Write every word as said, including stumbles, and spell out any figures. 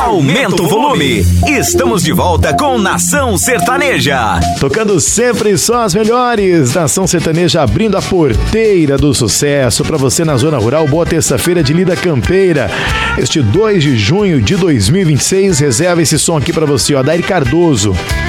Aumenta o volume. Estamos de volta com Nação Sertaneja. Tocando sempre só as melhores. Nação Sertaneja abrindo a porteira do sucesso para você na Zona Rural. Boa terça-feira de lida campeira. Este dois de junho de dois mil e vinte e seis, reserva esse som aqui para você, ó, Dair Cardoso.